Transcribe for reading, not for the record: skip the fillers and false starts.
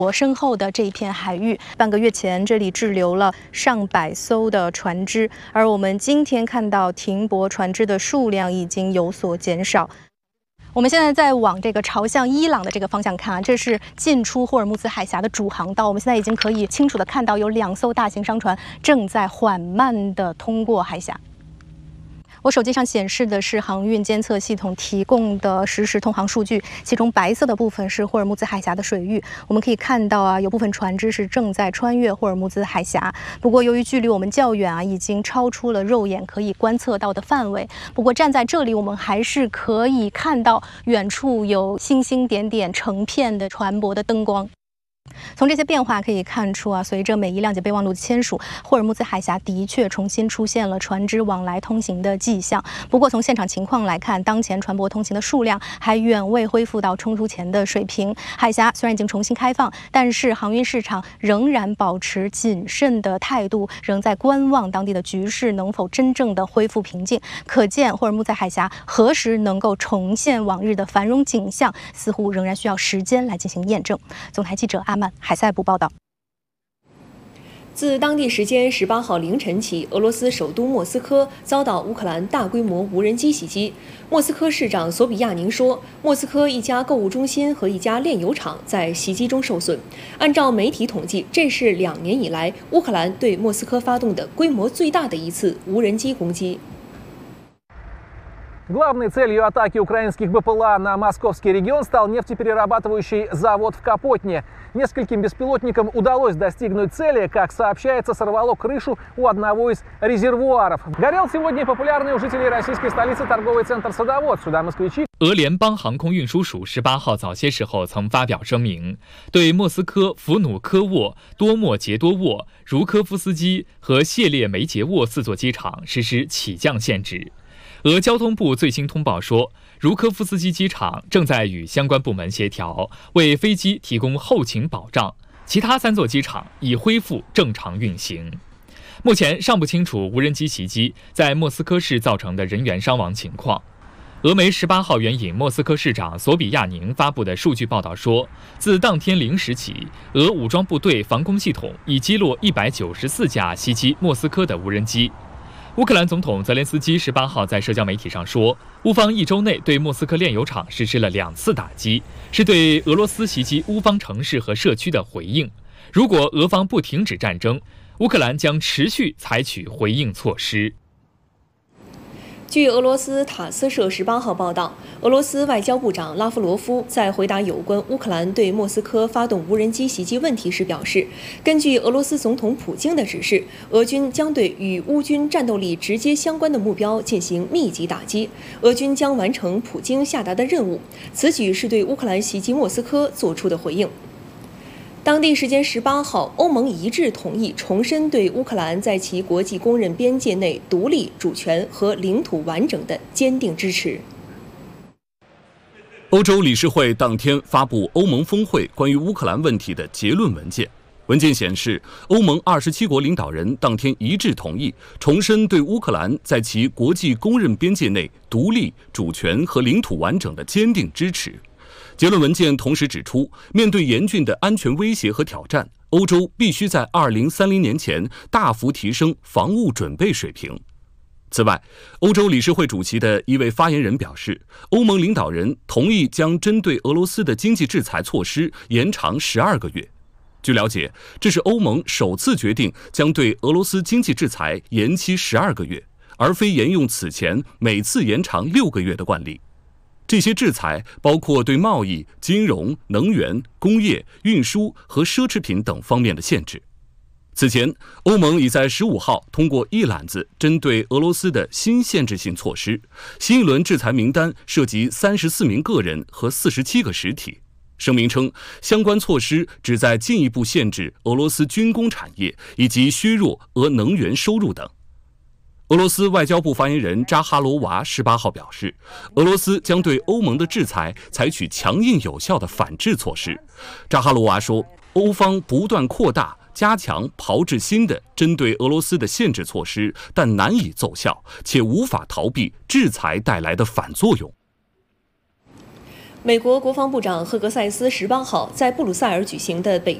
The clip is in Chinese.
我身后的这一片海域，半个月前这里滞留了上百艘的船只，而我们今天看到停泊船只的数量已经有所减少。我们现在在往这个朝向伊朗的这个方向看啊，这是进出霍尔木兹海峡的主航道。我们现在已经可以清楚地看到有2艘大型商船正在缓慢地通过海峡。我手机上显示的是航运监测系统提供的实时通航数据，其中白色的部分是霍尔木兹海峡的水域。我们可以看到啊，有部分船只是正在穿越霍尔木兹海峡。不过，由于距离我们较远啊，已经超出了肉眼可以观测到的范围。不过站在这里，我们还是可以看到远处有星星点点成片的船舶的灯光。从这些变化可以看出啊，随着每一谅解备忘录的签署，霍尔木兹海峡的确重新出现了船只往来通行的迹象。不过从现场情况来看，当前船舶通行的数量还远未恢复到冲突前的水平。海峡虽然已经重新开放，但是航运市场仍然保持谨慎的态度，仍在观望当地的局势能否真正的恢复平静。可见霍尔木兹海峡何时能够重现往日的繁荣景象，似乎仍然需要时间来进行验证。总台记者阿曼海塞布报道。 自当地时间18号凌晨起，俄罗斯首都莫斯科遭到乌克兰大规模无人机袭击。莫斯科市长索比亚宁说，莫斯科一家购物中心和一家炼油厂在袭击中受损。按照媒体统计，这是2年以来乌克兰对莫斯科发动的规模最大的一次无人机攻击。 Главной целью атаки украинских БПЛА на московский регион стал нефтеперерабатывающий завод в Капотне. Нескольким беспилотникам удалось достигнуть цели. Как сообщается, сорвало крышу у одного из резервуаров. Горел сегодня популярный у жителей российской столицы торговый центр «Садовод». Сюда москвичи. 俄联邦航空运输署18号早些时候曾发表声明，对莫斯科弗努科沃、多莫杰多沃、茹科夫斯基和谢列梅捷沃4座机场实施起降限制。俄交通部最新通报说，茹科夫斯基机场正在与相关部门协调，为飞机提供后勤保障。其他3座机场已恢复正常运行。目前尚不清楚无人机袭击在莫斯科市造成的人员伤亡情况。俄媒18号援引莫斯科市长索比亚宁发布的数据报道说，自当天0时起，俄武装部队防空系统已击落194架袭击莫斯科的无人机。乌克兰总统泽连斯基18号在社交媒体上说，乌方1周内对莫斯科炼油厂实施了2次打击，是对俄罗斯袭击乌方城市和社区的回应。如果俄方不停止战争，乌克兰将持续采取回应措施。 据俄罗斯塔斯社18号报道，俄罗斯外交部长拉夫罗夫在回答有关乌克兰对莫斯科发动无人机袭击问题时表示，根据俄罗斯总统普京的指示，俄军将对与乌军战斗力直接相关的目标进行密集打击，俄军将完成普京下达的任务。此举是对乌克兰袭击莫斯科做出的回应。当地时间18号，欧盟一致同意重申对乌克兰在其国际公认边界内独立、主权和领土完整的坚定支持。 欧洲理事会当天发布欧盟峰会关于乌克兰问题的结论文件。文件显示，欧盟27国领导人当天一致同意重申对乌克兰在其国际公认边界内独立、主权和领土完整的坚定支持。结论文件同时指出，面对严峻的安全威胁和挑战，欧洲必须在2030年前大幅提升防务准备水平。此外，欧洲理事会主席的一位发言人表示，欧盟领导人同意将针对俄罗斯的经济制裁措施延长12个月。据了解，这是欧盟首次决定将对俄罗斯经济制裁延期12个月，而非沿用此前每次延长6个月的惯例。这些制裁包括对贸易、金融、能源、工业、运输和奢侈品等方面的限制。此前，欧盟已在15号通过一揽子针对俄罗斯的新限制性措施，新一轮制裁名单涉及34名个人和47个实体。声明称，相关措施旨在进一步限制俄罗斯军工产业以及削弱俄能源收入等。俄罗斯外交部发言人扎哈罗娃18号表示，俄罗斯将对欧盟的制裁采取强硬有效的反制措施。扎哈罗娃说，欧方不断扩大、加强炮制新的针对俄罗斯的限制措施，但难以奏效，且无法逃避制裁带来的反作用。 美国国防部长赫格塞斯18号在布鲁塞尔举行的北